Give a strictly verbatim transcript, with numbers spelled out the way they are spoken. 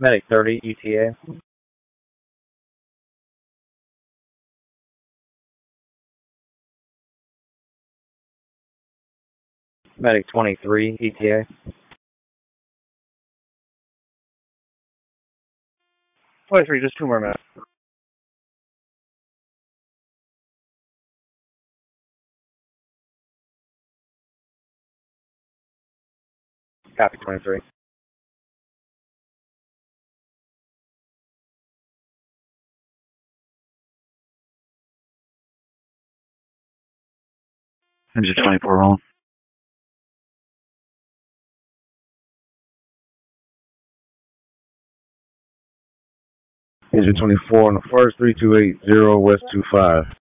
Medic thirty, E T A. Medic twenty-three, E T A. twenty-three, just two more minutes. Copy twenty-three. Engine twenty-four rolling. Engine twenty-four on the first, three two eight zero, West two five.